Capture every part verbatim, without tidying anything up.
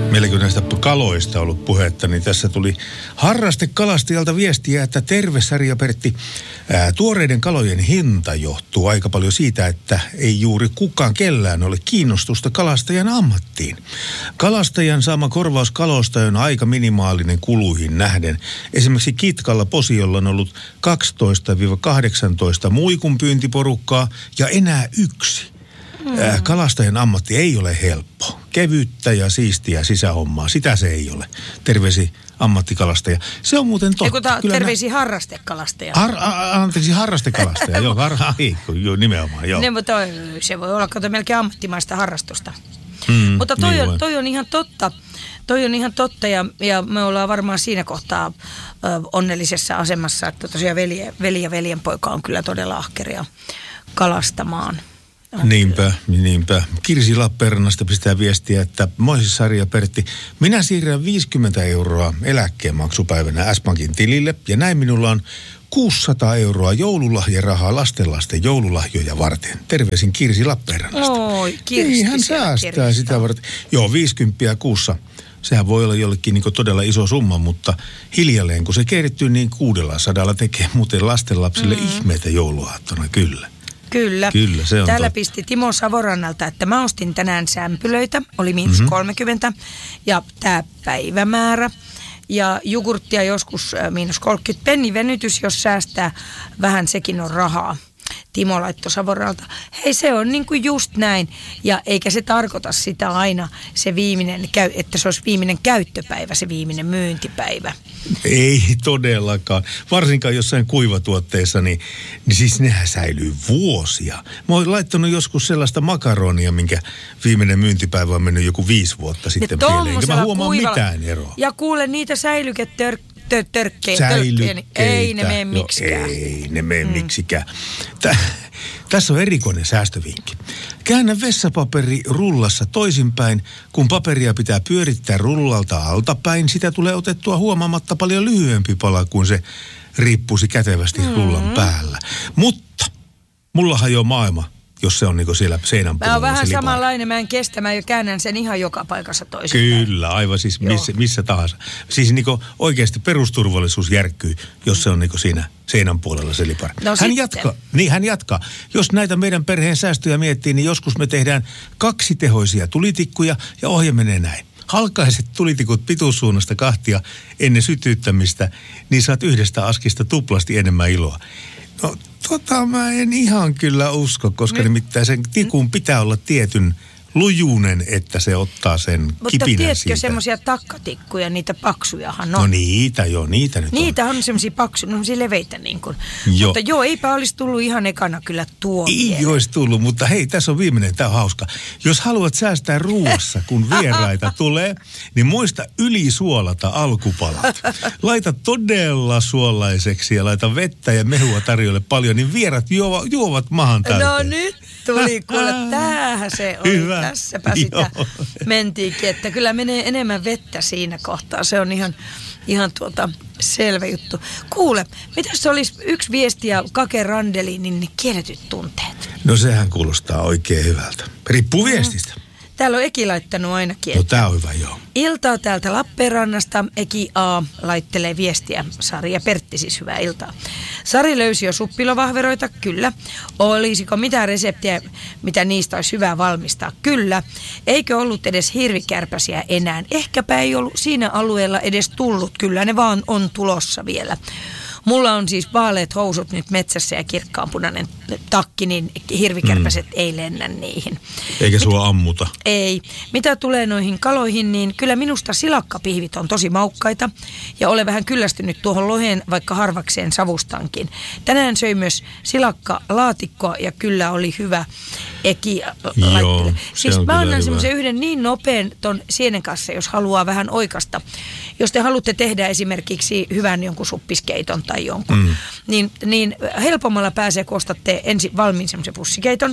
Meilläkin on näistä kaloista ollut puhetta, niin tässä tuli harrastekalastajalta viestiä, että terve Sari ja Pertti. Ää, tuoreiden kalojen hinta johtuu aika paljon siitä, että ei juuri kukaan kellään ole kiinnostusta kalastajan ammattiin. Kalastajan saama korvaus kalosta on aika minimaalinen kuluihin nähden. Esimerkiksi Kitkalla Posiolla on ollut kaksitoista kahdeksantoista muikun pyyntiporukkaa ja enää yksi. Hmm. Kalastajan ammatti ei ole helppo. Kevyttä ja siistiä sisähommaa. Sitä se ei ole. Terveisi ammattikalastaja. Se on muuten totta. Eiku ta, terveisi nä... harrastekalastaja. Har, a, anteeksi, harrastekalastaja. joo, har, ai, joo, nimenomaan. Joo. Ne, mutta se voi olla kato melkein ammattimaista harrastusta. Hmm, mutta toi, niin on, toi on ihan totta. Toi on ihan totta ja, ja me ollaan varmaan siinä kohtaa ö, onnellisessa asemassa, että tosiaan veli, veli ja veljenpoika on kyllä todella ahkeria kalastamaan. On niinpä, kyllä. niinpä. Kirsi Lappeenrannasta pistää viestiä, että moi Sari ja Pertti, minä siirrän viisikymmentä euroa eläkkeen maksupäivänä S-Pankin tilille ja näin minulla on kuusisataa euroa joululahjarahaa lastenlasten joululahjoja varten. Terveisin Kirsi Lappeenrannasta. Oi, Kirsti. Niin, hän säästää kirjasta. Sitä varten. Joo, viisikymppiä kuussa. Sehän voi olla jollekin niin todella iso summa, mutta hiljalleen kun se kertyy, niin kuudella sadalla tekee muuten lastenlapsille mm. ihmeitä jouluaattona, kyllä. Kyllä. Kyllä, se on Täällä totta. pisti Timo Savorannalta, että mä ostin tänään sämpylöitä, oli miinus mm-hmm. kolmekymmentä ja tää päivämäärä. Ja jogurttia joskus miinus kolmekymmentä. Penni venytys, jos säästää vähän, sekin on rahaa. Timo laittoi Savoralta. Hei, se on niin kuin just näin. Ja eikä se tarkoita sitä aina, se viimeinen, että se olisi viimeinen käyttöpäivä, se viimeinen myyntipäivä. Ei todellakaan. Varsinkaan jossain kuivatuotteissa, niin, niin siis nehän säilyy vuosia. Mä oon laittanut joskus sellaista makaronia, minkä viimeinen myyntipäivä on mennyt joku viisi vuotta sitten pieleen. Enkä mä huomaa kuivalla mitään eroa. Ja kuule niitä säilyketörkkejä. Tör, törkkejä, Säilykkeitä. Ei ne mene miksikään. No, ei ne mene mm. miksikään. Tä, tässä on erikoinen säästövinkki. Käännä vessapaperi rullassa toisinpäin. Kun paperia pitää pyörittää rullalta altapäin, sitä tulee otettua huomaamatta paljon lyhyempi pala, kun se riippuisi kätevästi mm. rullan päällä. Mutta mulla hajoaa maailma, jos se on niinku siellä seinän puolella. Mä oon vähän samanlainen, mä en kestä, mä jo käännän sen ihan joka paikassa toisinpäin. Kyllä, aivan siis missä, missä tahansa. Siis niinku oikeasti perusturvallisuus järkkyy, jos se on niinku siinä seinän puolella se lipari. No hän jatkaa, niin hän jatkaa. Jos näitä meidän perheen säästöjä miettii, niin joskus me tehdään kaksitehoisia tulitikkuja ja ohje menee näin. Halkaiset tulitikut pituussuunnasta kahtia ennen sytyttämistä, niin saat yhdestä askista tuplasti enemmän iloa. No tota mä en ihan kyllä usko, koska Nyt. nimittäin sen tikun pitää olla tietyn lujuinen, että se ottaa sen Mutta kipinän siitä. Mutta tiedätkö semmoisia takkatikkuja, niitä paksujahan on. No niitä joo, niitä nyt Niitä on, on. on semmoisia paksuja, semmoisia leveitä niin kuin. Joo. Mutta joo, eipä olisi tullut ihan ekana kyllä tuo Ei mieleen. olisi tullut, mutta hei, tässä on viimeinen, tämä on hauska. Jos haluat säästää ruuassa, kun vieraita tulee, niin muista ylisuolata alkupalat. Laita todella suolaiseksi ja laita vettä ja mehua tarjolle paljon, niin vierat juo, juovat mahan täyteen. No nyt tuli, kuule, tämähän se oli. Hyvä. Tässäpä sitä Joo. mentiinkin, että kyllä menee enemmän vettä siinä kohtaa. Se on ihan, ihan tuota selvä juttu. Kuule, mitäs se olisi yksi viesti ja Kake Randeliin, niin ne kielletyt tunteet? No sehän kuulostaa oikein hyvältä. Riippuu mm. viestistä. Täällä on Eki laittanut ainakin. No tää on hyvä, joo. Iltaa täältä Lappeenrannasta. Eki A laittelee viestiä. Sari ja Pertti siis, hyvää iltaa. Sari löysi jo suppilovahveroita, kyllä. Olisiko mitään reseptiä, mitä niistä olisi hyvä valmistaa? Kyllä. Eikö ollut edes hirvikärpäsiä enää? Ehkäpä ei ollut siinä alueella edes tullut. Kyllä ne vaan on tulossa vielä. Mulla on siis vaaleat housut nyt metsässä ja kirkkaanpunainen takki, niin hirvikärpäset mm. ei lennä niihin. Eikä Mit, sua ammuta. Ei. Mitä tulee noihin kaloihin, niin kyllä minusta silakkapihvit on tosi maukkaita. Ja olen vähän kyllästynyt tuohon loheen, vaikka harvakseen savustankin. Tänään söi myös silakkalaatikkoa ja kyllä oli hyvä. Eki laittele. Siis mä annan semmoisen yhden niin nopean ton sienen kanssa, jos haluaa vähän oikasta. Jos te haluatte tehdä esimerkiksi hyvän jonkun suppiskeiton tai jonkun, mm. niin, niin helpommalla pääsee, kun ostatte ensin valmiin semmoisen pussikeiton.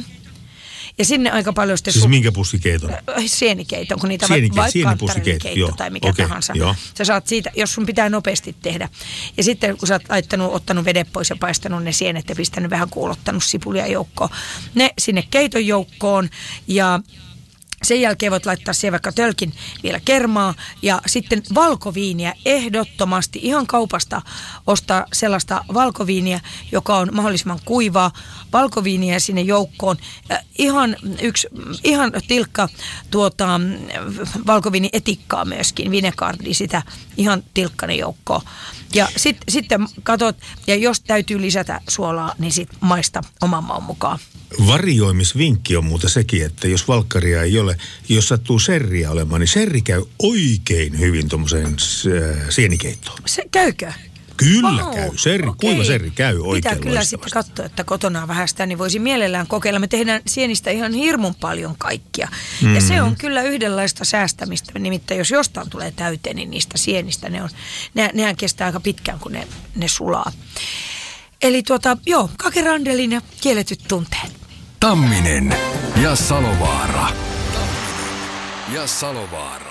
Ja sinne aika paljon sitten... Siis su- minkä pussikeiton? Sieninkeiton, kun niitä Sienike- vaikka sienipussikeitto tai mikä okay, tahansa. Joo. Sä saat siitä, jos sun pitää nopeasti tehdä. Ja sitten kun sä oot laittanut, ottanut vedet pois ja paistanut ne sienet ja pistänyt vähän kuulottanut sipulia joukkoon, ne sinne keiton joukkoon ja... Sen jälkeen voit laittaa siihen vaikka tölkin vielä kermaa ja sitten valkoviiniä ehdottomasti ihan kaupasta ostaa sellaista valkoviiniä, joka on mahdollisimman kuivaa. Valkoviiniä sinne joukkoon. Ihan yksi, ihan tilkka tuota, valkoviinietikkaa myöskin, vinegardi, sitä ihan tilkkainen joukkoon. Ja sit, sitten katot, ja jos täytyy lisätä suolaa, niin sit maista oman maun mukaan. Varioimisvinkki on muuten sekin, että jos valkkaria ei ole, jos sattuu serriä olemaan, niin serri käy oikein hyvin tuommoiseen sienikeittoon. Se käykö? Kyllä wow, käy. Serri, okay. Kuiva serri käy oikein Pitää kyllä sitten katsoa, että kotona on vähän sitä, niin voisi mielellään kokeilla. Me tehdään sienistä ihan hirmun paljon kaikkia. Mm-hmm. Ja se on kyllä yhdenlaista säästämistä. Nimittäin jos jostain tulee täyteen, niin niistä sienistä, ne on, ne, nehän kestää aika pitkään, kun ne, ne sulaa. Eli tuota, joo, kakerandelin ja kielletyt tunteet. Tamminen ja Salovaara. Ja Salovaara.